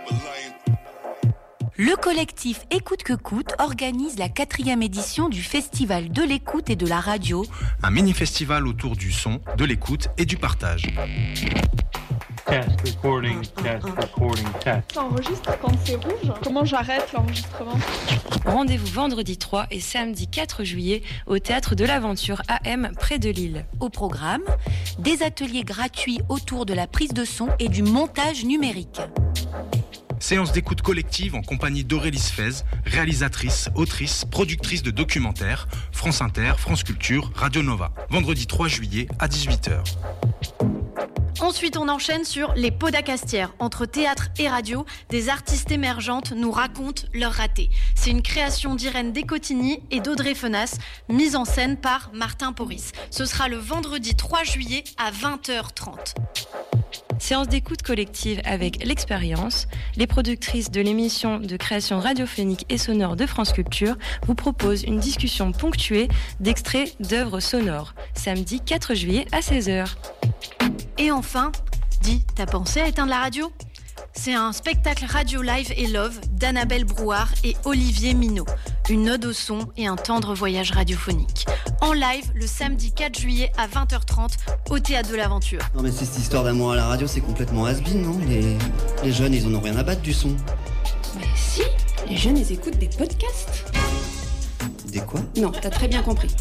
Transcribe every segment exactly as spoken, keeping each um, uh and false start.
Le collectif Écoute que coûte organise la quatrième édition du Festival de l'écoute et de la radio. Un mini-festival autour du son, de l'écoute et du partage. Test, recording, test, recording, test. Ça enregistre quand c'est rouge. Comment j'arrête l'enregistrement ? Rendez-vous vendredi trois et samedi quatre juillet au Théâtre de l'Aventure A M près de Lille. Au programme, des ateliers gratuits autour de la prise de son et du montage numérique. Séance d'écoute collective en compagnie d'Aurélie Sfez, réalisatrice, autrice, productrice de documentaires, France Inter, France Culture, Radio Nova. Vendredi trois juillet à dix-huit heures. Ensuite, on enchaîne sur Les Pots d'Acastière. Entre théâtre et radio, des artistes émergentes nous racontent leur raté. C'est une création d'Irène Descotigny et d'Audrey Fenas, mise en scène par Martin Porris. Ce sera le vendredi trois juillet à vingt heures trente. Séance d'écoute collective avec l'Expérience. Les productrices de l'émission de création radiophonique et sonore de France Culture vous proposent une discussion ponctuée d'extraits d'œuvres sonores. Samedi quatre juillet à seize heures. Et enfin, dis, t'as pensé à éteindre la radio ? C'est un spectacle radio live et love d'Annabelle Brouard et Olivier Minot. Une ode au son et un tendre voyage radiophonique. En live le samedi quatre juillet à vingt heures trente au Théâtre de l'Aventure. Non mais c'est cette histoire d'amour à la radio, c'est complètement has-been, non ? les... les jeunes, ils en ont rien à battre du son. Mais si, les jeunes, ils écoutent des podcasts. Des quoi ? Non, t'as très bien compris.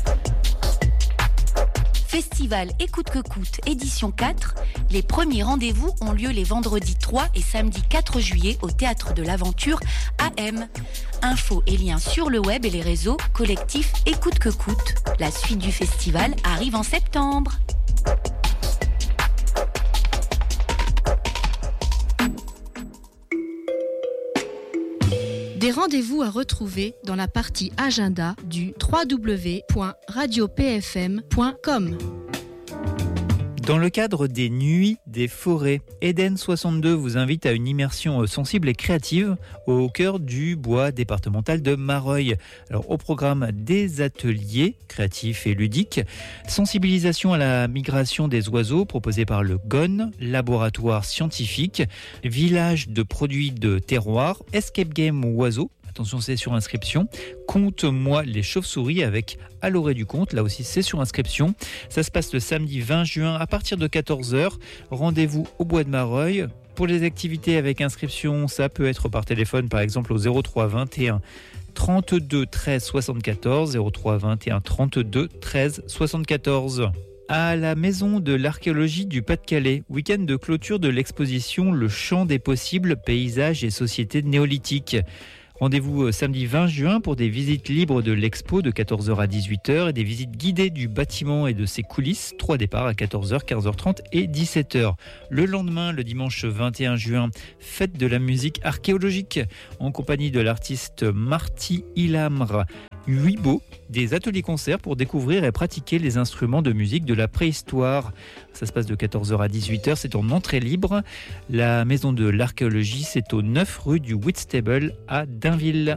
Festival Écoute que coûte, édition quatre. Les premiers rendez-vous ont lieu les vendredis trois et samedi quatre juillet au Théâtre de l'Aventure A M. Infos et liens sur le web et les réseaux collectif Écoute que coûte. La suite du festival arrive en septembre. Des rendez-vous à retrouver dans la partie agenda du w w w point radio p f m point com. Dans le cadre des Nuits des forêts, Eden soixante-deux vous invite à une immersion sensible et créative au cœur du bois départemental de Mareuil. Alors, au programme des ateliers créatifs et ludiques, sensibilisation à la migration des oiseaux proposée par le G O N, laboratoire scientifique, village de produits de terroir, escape game oiseaux. Attention, c'est sur inscription. Conte-moi les chauves-souris avec À l'orée du conte. Là aussi, c'est sur inscription. Ça se passe le samedi vingt juin à partir de quatorze heures. Rendez-vous au Bois de Mareuil. Pour les activités avec inscription, ça peut être par téléphone, par exemple au zéro trois vingt et un trente-deux treize soixante-quatorze. zéro trois vingt et un trente-deux treize soixante-quatorze. À la Maison de l'Archéologie du Pas-de-Calais, week-end de clôture de l'exposition Le Champ des possibles, paysages et sociétés néolithiques. Rendez-vous samedi vingt juin pour des visites libres de l'expo de quatorze heures à dix-huit heures et des visites guidées du bâtiment et de ses coulisses. Trois départs à quatorze heures, quinze heures trente et dix-sept heures. Le lendemain, le dimanche vingt et un juin, fête de la musique archéologique en compagnie de l'artiste Marty Ilamre. Huibo, des ateliers-concerts pour découvrir et pratiquer les instruments de musique de la préhistoire. Ça se passe de quatorze heures à dix-huit heures, c'est en entrée libre. La Maison de l'Archéologie, c'est au neuf rue du Whitstable à Dainville.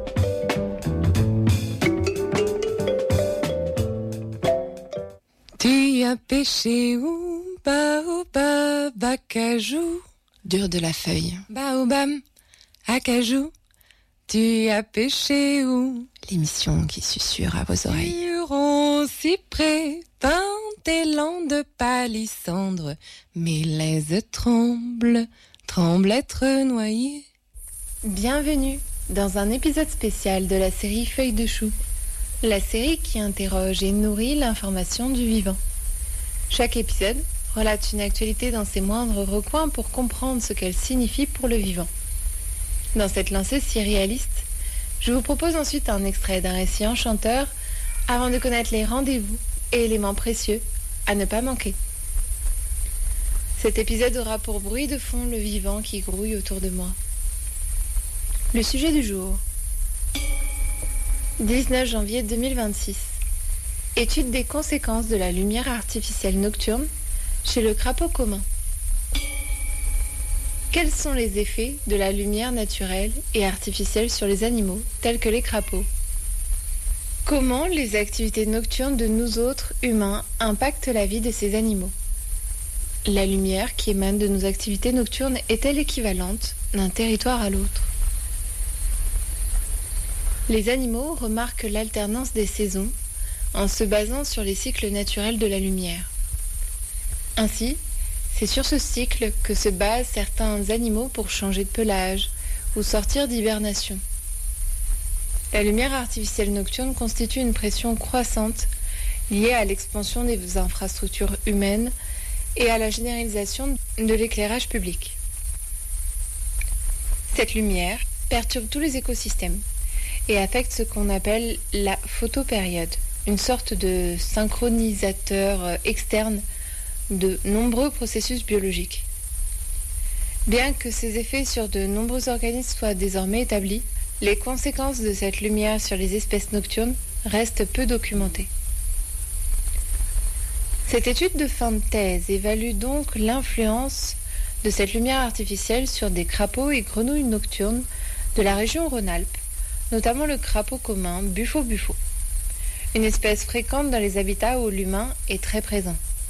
Tu as pêché où? Baobab, acajou. Dur de la feuille. Baobab, acajou. Tu as pêché où? L'émission qui susurre à vos oreilles. Huron, cyprès, pin, élan de palissandre. Mes laises tremblent, tremblent être noyées. Bienvenue dans un épisode spécial de la série Feuilles de chou. La série qui interroge et nourrit l'information du vivant. Chaque épisode relate une actualité dans ses moindres recoins pour comprendre ce qu'elle signifie pour le vivant. Dans cette lancée si réaliste, je vous propose ensuite un extrait d'un récit enchanteur avant de connaître les rendez-vous et éléments précieux à ne pas manquer. Cet épisode aura pour bruit de fond le vivant qui grouille autour de moi. Le sujet du jour. dix-neuf janvier deux mille vingt-six. Étude des conséquences de la lumière artificielle nocturne chez le crapaud commun. Quels sont les effets de la lumière naturelle et artificielle sur les animaux, tels que les crapauds? Comment les activités nocturnes de nous autres, humains, impactent la vie de ces animaux? La lumière qui émane de nos activités nocturnes est-elle équivalente, d'un territoire à l'autre. Les animaux remarquent l'alternance des saisons en se basant sur les cycles naturels de la lumière. Ainsi, c'est sur ce cycle que se basent certains animaux pour changer de pelage ou sortir d'hibernation. La lumière artificielle nocturne constitue une pression croissante liée à l'expansion des infrastructures humaines et à la généralisation de l'éclairage public. Cette lumière perturbe tous les écosystèmes et affecte ce qu'on appelle la photopériode, une sorte de synchronisateur externe de nombreux processus biologiques. Bien que ces effets sur de nombreux organismes soient désormais établis, les conséquences de cette lumière sur les espèces nocturnes restent peu documentées. Cette étude de fin de thèse évalue donc l'influence de cette lumière artificielle sur des crapauds et grenouilles nocturnes de la région Rhône-Alpes, notamment le crapaud commun Buffo-Buffo, une espèce fréquente dans les habitats où l'humain est très présent.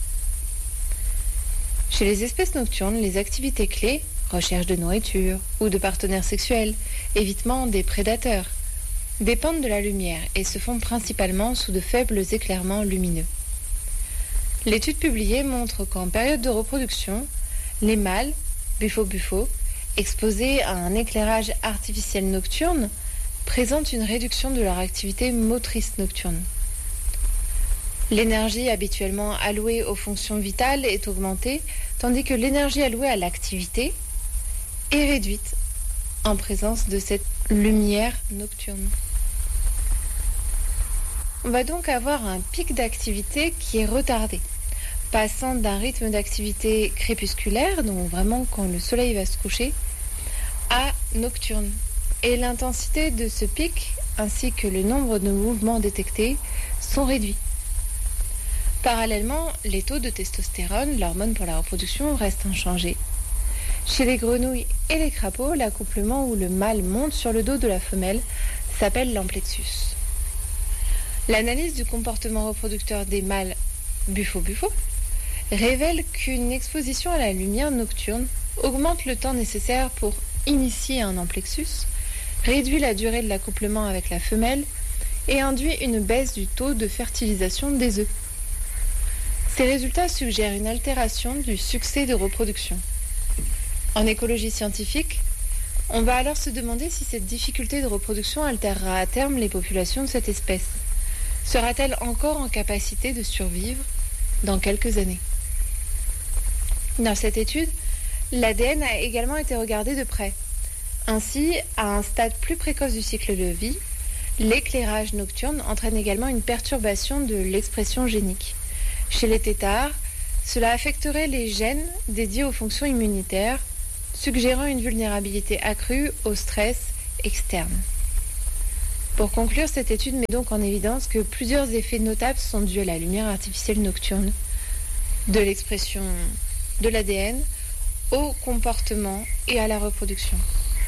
Chez les espèces nocturnes, les activités clés, recherche de nourriture ou de partenaires sexuels, évitement des prédateurs, dépendent de la lumière et se font principalement sous de faibles éclairements lumineux. L'étude publiée montre qu'en période de reproduction, les mâles, Buffo-Buffo, exposés à un éclairage artificiel nocturne, présentent une réduction de leur activité motrice nocturne. L'énergie habituellement allouée aux fonctions vitales est augmentée, tandis que l'énergie allouée à l'activité est réduite en présence de cette lumière nocturne. On va donc avoir un pic d'activité qui est retardé, passant d'un rythme d'activité crépusculaire, donc vraiment quand le soleil va se coucher, à nocturne. Et l'intensité de ce pic, ainsi que le nombre de mouvements détectés, sont réduits. Parallèlement, les taux de testostérone, l'hormone pour la reproduction, restent inchangés. Chez les grenouilles et les crapauds, l'accouplement où le mâle monte sur le dos de la femelle s'appelle l'amplexus. L'analyse du comportement reproducteur des mâles Buffo-Buffo révèle qu'une exposition à la lumière nocturne augmente le temps nécessaire pour initier un amplexus, réduit la durée de l'accouplement avec la femelle et induit une baisse du taux de fertilisation des œufs. Ces résultats suggèrent une altération du succès de reproduction. En écologie scientifique, on va alors se demander si cette difficulté de reproduction altérera à terme les populations de cette espèce. Sera-t-elle encore en capacité de survivre dans quelques années? Dans cette étude, l'A D N a également été regardé de près. Ainsi, à un stade plus précoce du cycle de vie, l'éclairage nocturne entraîne également une perturbation de l'expression génique. Chez les têtards, cela affecterait les gènes dédiés aux fonctions immunitaires, suggérant une vulnérabilité accrue au stress externe. Pour conclure, cette étude met donc en évidence que plusieurs effets notables sont dus à la lumière artificielle nocturne, de l'expression de l'A D N au comportement et à la reproduction.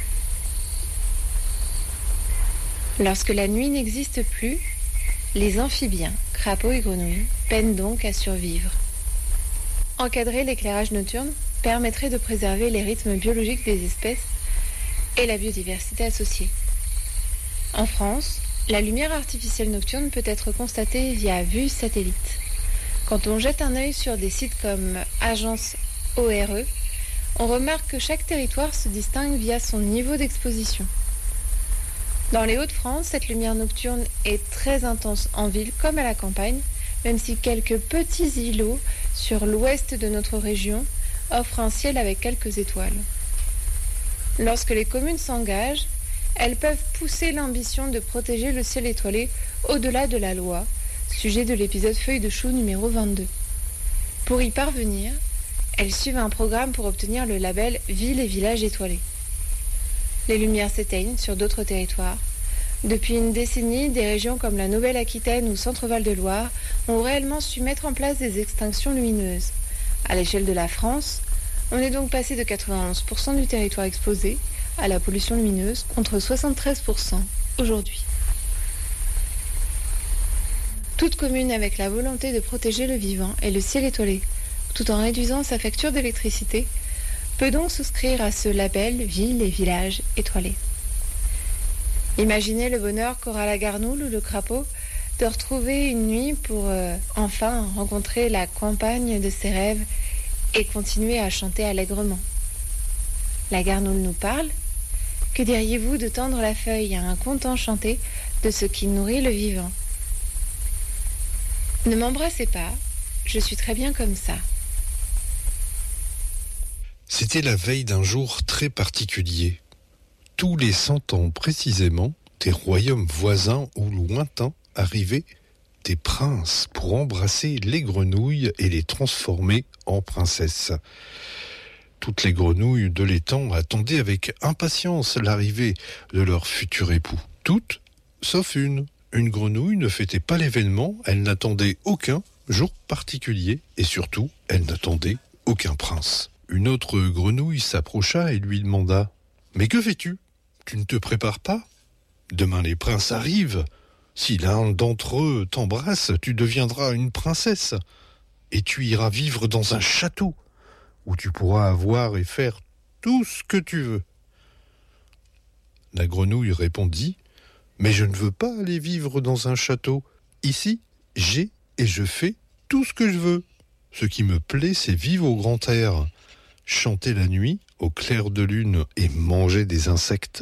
Lorsque la nuit n'existe plus, les amphibiens, crapauds et grenouilles, peinent donc à survivre. Encadrer l'éclairage nocturne permettrait de préserver les rythmes biologiques des espèces et la biodiversité associée. En France, la lumière artificielle nocturne peut être constatée via vue satellite. Quand on jette un œil sur des sites comme Agence O R E, on remarque que chaque territoire se distingue via son niveau d'exposition. Dans les Hauts-de-France, cette lumière nocturne est très intense en ville comme à la campagne, même si quelques petits îlots sur l'ouest de notre région offrent un ciel avec quelques étoiles. Lorsque les communes s'engagent, elles peuvent pousser l'ambition de protéger le ciel étoilé au-delà de la loi, sujet de l'épisode Feuille de chou numéro vingt-deux. Pour y parvenir, elles suivent un programme pour obtenir le label Ville et Village étoilés. Les lumières s'éteignent sur d'autres territoires. Depuis une décennie, des régions comme la Nouvelle-Aquitaine ou Centre-Val de Loire ont réellement su mettre en place des extinctions lumineuses. À l'échelle de la France, on est donc passé de quatre-vingt-onze pour cent du territoire exposé à la pollution lumineuse contre soixante-treize pour cent aujourd'hui. Toute commune avec la volonté de protéger le vivant et le ciel étoilé, tout en réduisant sa facture d'électricité, peut donc souscrire à ce label Ville et Village étoilé. Imaginez le bonheur qu'aura la garnoule ou le crapaud de retrouver une nuit pour euh, enfin rencontrer la campagne de ses rêves et continuer à chanter allègrement. La garnoule nous parle. Que diriez-vous de tendre la feuille à un conte enchanté de ce qui nourrit le vivant? Ne m'embrassez pas, je suis très bien comme ça. C'était la veille d'un jour très particulier. Tous les cent ans précisément, des royaumes voisins ou lointains arrivaient des princes pour embrasser les grenouilles et les transformer en princesses. Toutes les grenouilles de l'étang attendaient avec impatience l'arrivée de leur futur époux. Toutes, sauf une. Une grenouille ne fêtait pas l'événement, elle n'attendait aucun jour particulier et surtout, elle n'attendait aucun prince. Une autre grenouille s'approcha et lui demanda « Mais que fais-tu ? Tu ne te prépares pas ? Demain les princes arrivent. Si l'un d'entre eux t'embrasse, tu deviendras une princesse et tu iras vivre dans un château où tu pourras avoir et faire tout ce que tu veux. » La grenouille répondit « Mais je ne veux pas aller vivre dans un château. Ici, j'ai et je fais tout ce que je veux. Ce qui me plaît, c'est vivre au grand air, chanter la nuit au clair de lune et manger des insectes.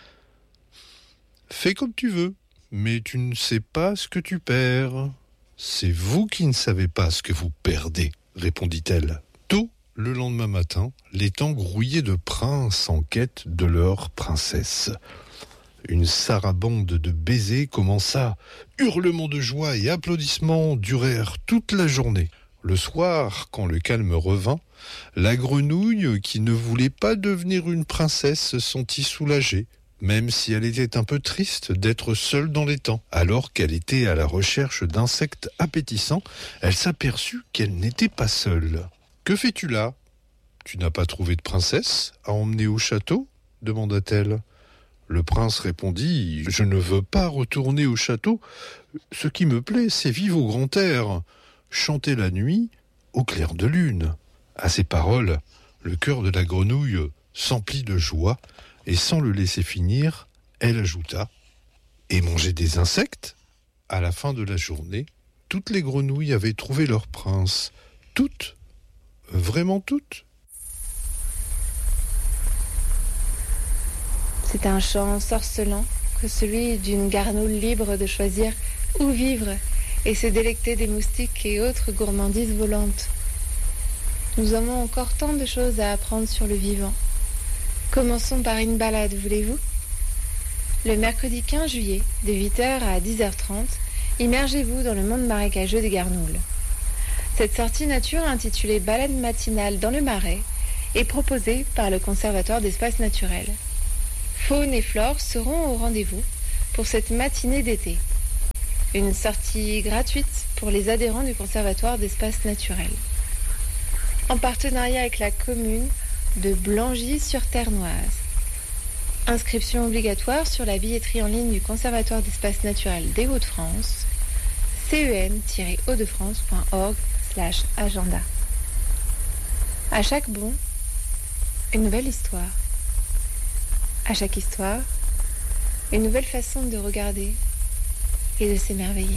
Fais comme tu veux, mais tu ne sais pas ce que tu perds. C'est vous qui ne savez pas ce que vous perdez, répondit-elle. Tôt le lendemain matin, l'étang grouillait de princes en quête de leur princesse. Une sarabande de baisers commença. Hurlements de joie et applaudissements durèrent toute la journée. Le soir, quand le calme revint, la grenouille, qui ne voulait pas devenir une princesse, se sentit soulagée, même si elle était un peu triste d'être seule dans l'étang. Alors qu'elle était à la recherche d'insectes appétissants, elle s'aperçut qu'elle n'était pas seule. « Que fais-tu là ? Tu n'as pas trouvé de princesse à emmener au château ?» demanda-t-elle. Le prince répondit « Je ne veux pas retourner au château. Ce qui me plaît, c'est vivre au grand air, chanter la nuit au clair de lune. » À ces paroles, le cœur de la grenouille s'emplit de joie et sans le laisser finir, elle ajouta « Et manger des insectes ?» À la fin de la journée, toutes les grenouilles avaient trouvé leur prince. Toutes, vraiment toutes. C'est un chant sorcelant que celui d'une garnoule libre de choisir où vivre et se délecter des moustiques et autres gourmandises volantes. Nous avons encore tant de choses à apprendre sur le vivant. Commençons par une balade, voulez-vous ? Le mercredi quinze juillet, de huit heures à dix heures trente, immergez-vous dans le monde marécageux des garnoules. Cette sortie nature intitulée « Balade matinale dans le marais » est proposée par le Conservatoire d'espaces naturels. Faune et flore seront au rendez-vous pour cette matinée d'été. Une sortie gratuite pour les adhérents du Conservatoire d'espaces naturels. En partenariat avec la commune de Blangy-sur-Ternoise. Inscription obligatoire sur la billetterie en ligne du Conservatoire d'espaces naturels des Hauts-de-France, cen tiret hauts de france point org slash agenda. À chaque bond, une nouvelle histoire. À chaque histoire, une nouvelle façon de regarder et de s'émerveiller.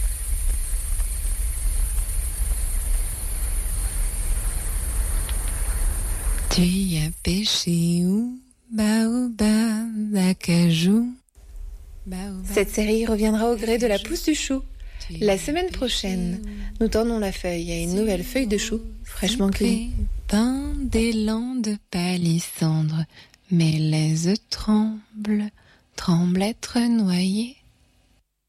Tu as pêché où? Baobab, acajou. Cette série reviendra au gré de la pousse du chou. La semaine prochaine, nous tendons la feuille à une nouvelle feuille de chou fraîchement cueillie. Dans des landes de palissandre, mes laises tremblent, tremblent être noyées.